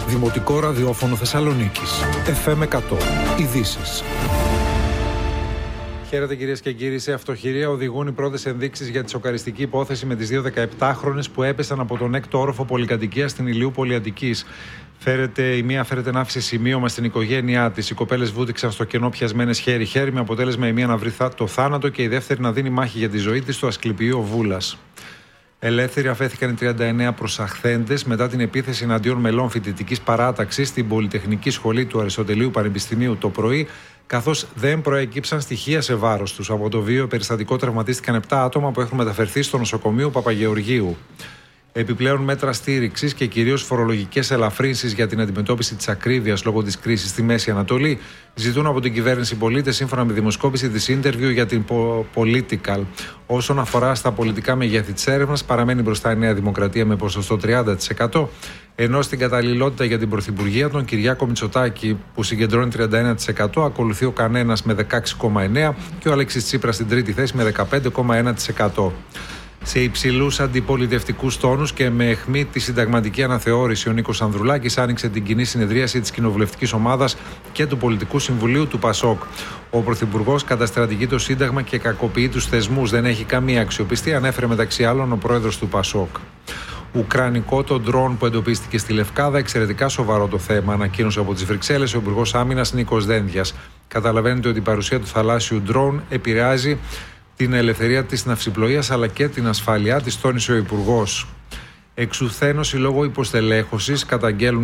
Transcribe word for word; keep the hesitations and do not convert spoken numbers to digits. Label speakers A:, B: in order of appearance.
A: Δημοτικό ραδιόφωνο Θεσσαλονίκης. εφ εμ εκατό. Ειδήσεις.
B: Χαίρετε κυρίες και κύριοι. Σε αυτοχειρία οδηγούν οι πρώτες ενδείξεις για τη σοκαριστική υπόθεση με τις δύο δεκαεπτάχρονες που έπεσαν από τον έκτο όροφο πολυκατοικίας στην Ηλιού Πολυαττικής. Φέρεται, η μία φέρεται να άφησε σημείωμα στην οικογένειά της. Οι κοπέλες βούτυξαν στο κενό πιασμένες χέρι-χέρι, με αποτέλεσμα η μία να βρει το θάνατο και η δεύτερη να δίνει μάχη για τη ζωή της στο Ασκληπιείο Βούλας. Ελεύθεροι αφέθηκαν οι τριάντα εννέα προσαχθέντες μετά την επίθεση εναντίον μελών φοιτητικής παράταξης στην Πολυτεχνική Σχολή του Αριστοτελείου Πανεπιστημίου το πρωί, καθώς δεν προέκυψαν στοιχεία σε βάρος τους. Από το βίαιο περιστατικό τραυματίστηκαν επτά άτομα που έχουν μεταφερθεί στο νοσοκομείο Παπαγεωργίου. Επιπλέον μέτρα στήριξης και κυρίως φορολογικές ελαφρύνσεις για την αντιμετώπιση της ακρίβειας λόγω της κρίσης στη Μέση Ανατολή ζητούν από την κυβέρνηση πολίτες, σύμφωνα με δημοσκόπηση της Interview για την Political. Όσον αφορά στα πολιτικά μεγέθη της έρευνας, παραμένει μπροστά η Νέα Δημοκρατία με ποσοστό τριάντα τοις εκατό, ενώ στην καταλληλότητα για την Πρωθυπουργία, τον Κυριάκο Μητσοτάκη, που συγκεντρώνει τριάντα ένα τοις εκατό, ακολουθεί ο Κανένας με δεκαέξι κόμμα εννέα τοις εκατό και ο Αλέξης Τσίπρας στην τρίτη θέση με δεκαπέντε κόμμα ένα τοις εκατό. Σε υψηλούς αντιπολιτευτικούς τόνους και με αιχμή τη συνταγματική αναθεώρηση, ο Νίκος Ανδρουλάκης άνοιξε την κοινή συνεδρίαση της κοινοβουλευτικής ομάδας και του Πολιτικού Συμβουλίου του ΠΑΣΟΚ. Ο Πρωθυπουργός καταστρατηγεί το Σύνταγμα και κακοποιεί τους θεσμούς. Δεν έχει καμία αξιοπιστία, ανέφερε μεταξύ άλλων ο πρόεδρος του ΠΑΣΟΚ. Ουκρανικό το ντρόν που εντοπίστηκε στη Λευκάδα, εξαιρετικά σοβαρό το θέμα, ανακοίνωσε από τις Βρυξέλλες ο Υπουργός Άμυνας Νίκος Δένδιας. Καταλαβαίνετε ότι η παρουσία του θαλάσσιου ντρόν επηρεάζει την ελευθερία της ναυσιπλοείας αλλά και την ασφάλειά της, τόνισε ο Υπουργός. Εξουθένωση λόγω υποστελέχωσης καταγγέλουν